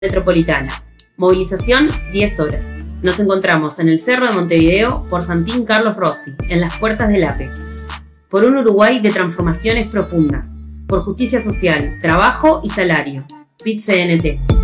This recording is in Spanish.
Metropolitana. Movilización 10 horas. Nos encontramos en el Cerro de Montevideo por Santín Carlos Rossi, en las puertas del Apex. Por un Uruguay de transformaciones profundas. Por justicia social, trabajo y salario. PIT-CNT.